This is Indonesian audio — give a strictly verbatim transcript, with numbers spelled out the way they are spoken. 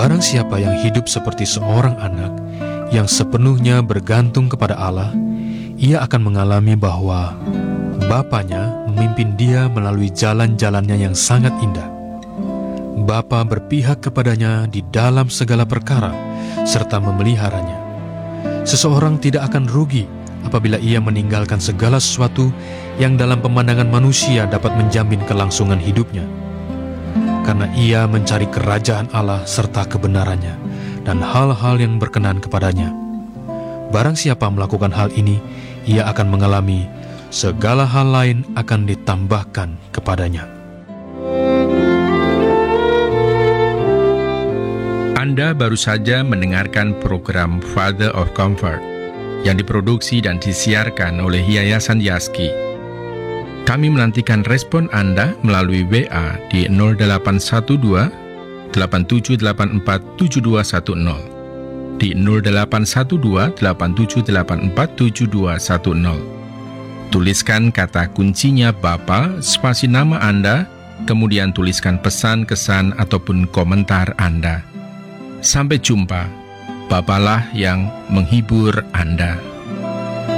Barang siapa yang hidup seperti seorang anak yang sepenuhnya bergantung kepada Allah, ia akan mengalami bahwa Bapanya memimpin dia melalui jalan-jalannya yang sangat indah. Bapa berpihak kepadanya di dalam segala perkara serta memeliharanya. Seseorang tidak akan rugi apabila ia meninggalkan segala sesuatu yang dalam pemandangan manusia dapat menjamin kelangsungan hidupnya. Karena ia mencari kerajaan Allah serta kebenarannya dan hal-hal yang berkenan kepadanya. Barang siapa melakukan hal ini, ia akan mengalami segala hal lain akan ditambahkan kepadanya. Anda baru saja mendengarkan program Father of Comfort yang diproduksi dan disiarkan oleh Yayasan Yaski. Kami menantikan respon Anda melalui W A di nol delapan satu dua, delapan tujuh delapan empat, tujuh dua satu nol, di nol delapan satu dua, delapan tujuh delapan empat, tujuh dua satu nol. Tuliskan kata kuncinya Bapa, spasi nama Anda, kemudian tuliskan pesan, kesan, ataupun komentar Anda. Sampai jumpa, Bapalah yang menghibur Anda.